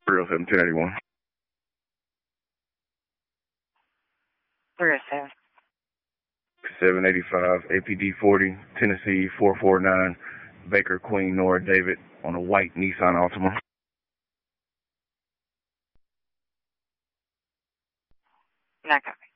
307 1081. 307. 785 APD 40, Tennessee 449, Baker Queen Nora David on a white Nissan Altima. Not copy.